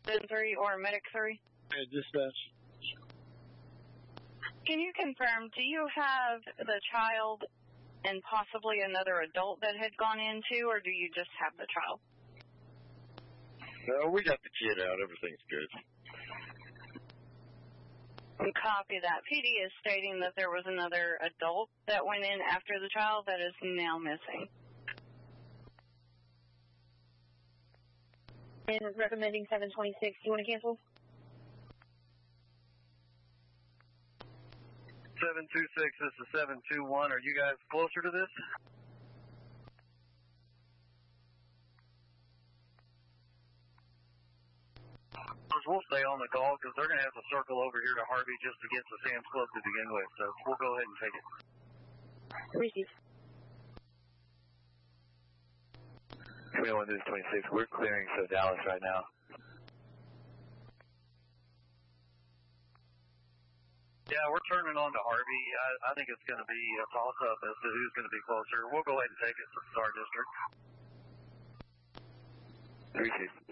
3 or Medic 3? Hey, dispatch. Can you confirm, do you have the child and possibly another adult that had gone in too, or do you just have the child? No, we got the kid out. Everything's good. Copy that. PD is stating that there was another adult that went in after the child that is now missing. And recommending 726. Do you want to cancel? 726, this is 721. Are you guys closer to this? We'll stay on the call because they're going to have to circle over here to Harvey just to get to Sam's Club to begin with. So we'll go ahead and take it. Receive. 21, this is 26. We're clearing for Dallas right now. Yeah, we're turning on to Harvey. I think it's going to be a toss-up as to who's going to be closer. We'll go ahead and take it since it's our district. Receive.